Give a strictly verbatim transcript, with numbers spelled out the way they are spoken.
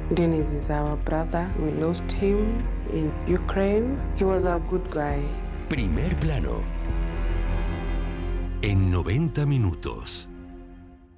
Denis is our brother. We lost him in Ukraine. He was a good guy. Primer plano. En noventa minutos.